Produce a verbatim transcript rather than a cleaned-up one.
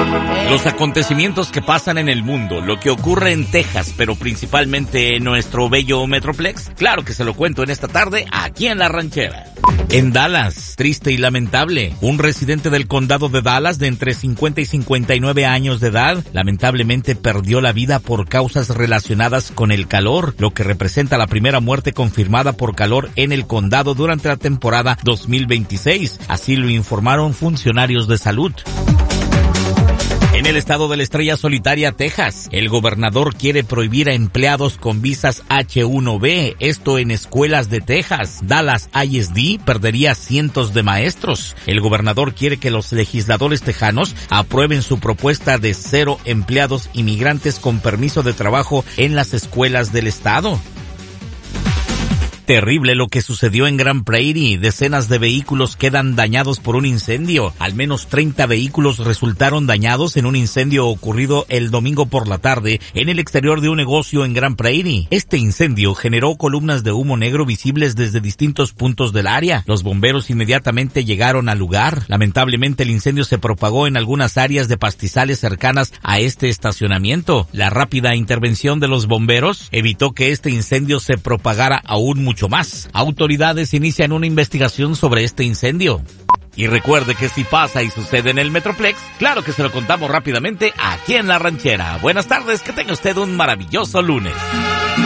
Los acontecimientos que pasan en el mundo, lo que ocurre en Texas, pero principalmente en nuestro bello Metroplex, claro que se lo cuento en esta tarde aquí en La Ranchera. En Dallas, triste y lamentable, un residente del condado de Dallas de entre cincuenta y cincuenta y nueve años de edad, lamentablemente perdió la vida por causas relacionadas con el calor, lo que representa la primera muerte confirmada por calor en el condado durante la temporada dos mil veintiséis, así lo informaron funcionarios de salud. En el estado de la Estrella Solitaria, Texas, el gobernador quiere prohibir a empleados con visas hache uno be, esto en escuelas de Texas. Dallas I S D perdería cientos de maestros. El gobernador quiere que los legisladores tejanos aprueben su propuesta de cero empleados inmigrantes con permiso de trabajo en las escuelas del estado. Terrible lo que sucedió en Grand Prairie. Decenas de vehículos quedan dañados por un incendio. Al menos treinta vehículos resultaron dañados en un incendio ocurrido el domingo por la tarde en el exterior de un negocio en Grand Prairie. Este incendio generó columnas de humo negro visibles desde distintos puntos del área. Los bomberos inmediatamente llegaron al lugar. Lamentablemente el incendio se propagó en algunas áreas de pastizales cercanas a este estacionamiento. La rápida intervención de los bomberos evitó que este incendio se propagara aún mucho mucho más. Autoridades inician una investigación sobre este incendio. Y recuerde que si pasa y sucede en el Metroplex, claro que se lo contamos rápidamente aquí en La Ranchera. Buenas tardes, que tenga usted un maravilloso lunes.